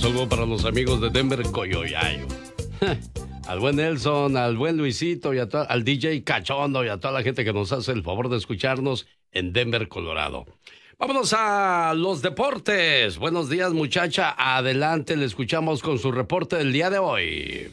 saludo para los amigos de Denver, Coyoyayo. Al buen Nelson, al buen Luisito y al DJ Cachondo y a toda la gente que nos hace el favor de escucharnos en Denver, Colorado. Vámonos a los deportes. Buenos días, muchacha. Adelante, le escuchamos con su reporte del día de hoy.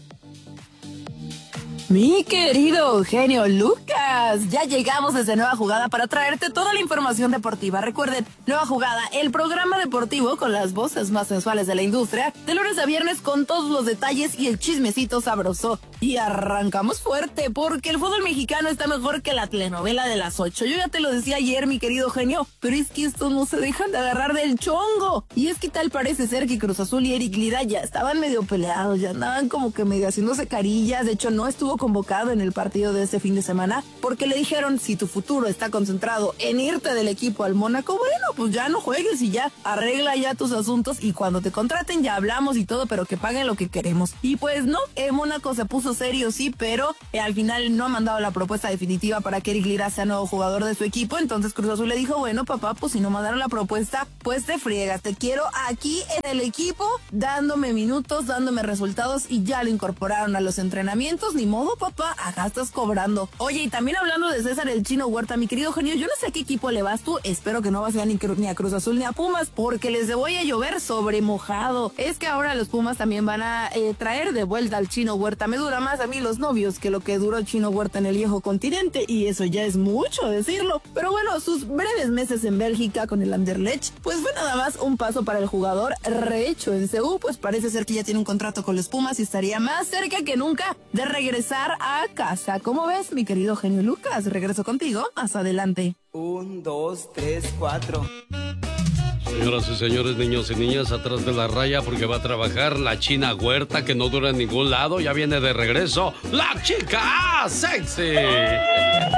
Mi querido Eugenio Lucas, ya llegamos desde Nueva Jugada para traerte toda la información deportiva. Recuerden, Nueva Jugada, el programa deportivo con las voces más sensuales de la industria, de lunes a viernes con todos los detalles y el chismecito sabroso. Y arrancamos fuerte, porque el fútbol mexicano está mejor que la telenovela de las 8. Yo ya te lo decía ayer, mi querido Eugenio, pero es que estos no se dejan de agarrar del chongo. Y es que tal parece ser que Cruz Azul y Eric Lira ya estaban medio peleados, ya andaban como que medio haciéndose carillas. De hecho, no estuvo convocado en el partido de este fin de semana porque le dijeron, si tu futuro está concentrado en irte del equipo al Mónaco, bueno, pues ya no juegues y ya arregla ya tus asuntos y cuando te contraten ya hablamos y todo, pero que paguen lo que queremos. Y pues no, Mónaco se puso serio, sí, pero al final no ha mandado la propuesta definitiva para que Eric Lira sea nuevo jugador de su equipo. Entonces Cruz Azul le dijo, bueno, papá, pues si no mandaron la propuesta, pues te friegas, te quiero aquí en el equipo, dándome minutos, dándome resultados, y ya lo incorporaron a los entrenamientos. Ni modo, papá, acá estás cobrando. Oye, y también hablando de César el Chino Huerta, mi querido Genio, yo no sé a qué equipo le vas tú, espero que no vas a ni a Cruz Azul ni a Pumas, porque les voy a llover sobre mojado. Es que ahora los Pumas también van a traer de vuelta al Chino Huerta. Me dura más a mí los novios que lo que duró Chino Huerta en el viejo continente, y eso ya es mucho decirlo. Pero bueno, sus breves meses en Bélgica con el Anderlecht, pues fue nada más un paso para el jugador rehecho en CU, pues parece ser que ya tiene un contrato con los Pumas y estaría más cerca que nunca de regresar a casa. ¿Cómo ves, mi querido Genio Lucas? Regreso contigo más adelante. 1, 2, 3, 4. Señoras y señores, niños y niñas, atrás de la raya porque va a trabajar la China Huerta, que no dura en ningún lado. Ya viene de regreso la chica sexy.